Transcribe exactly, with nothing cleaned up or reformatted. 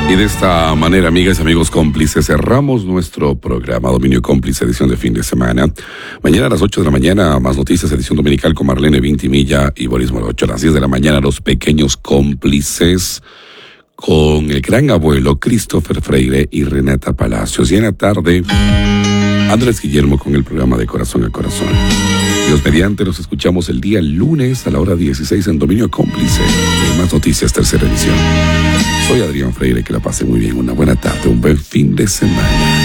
Y de esta manera, amigas y amigos cómplices, cerramos nuestro programa Dominio Cómplice, edición de fin de semana. Mañana a las ocho de la mañana, más noticias, edición dominical con Marlene Vintimilla y Boris Morocho. A las diez de la mañana, Los Pequeños Cómplices, con el gran abuelo Christopher Freire y Renata Palacios. Y en la tarde, Andrés Guillermo con el programa de Corazón a Corazón. Dios mediante, nos escuchamos el día lunes a la hora dieciséis en Dominio Cómplice. Y más noticias, tercera edición. Soy Adrián Freire, que la pase muy bien, una buena tarde, un buen fin de semana.